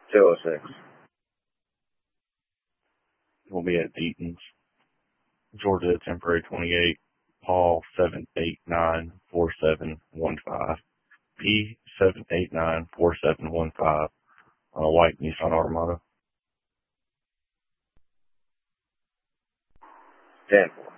206. We'll be at Deaton's, Georgia, temporary 28, Paul 7894715, P 7894715 on a white Nissan Armada. 10-4.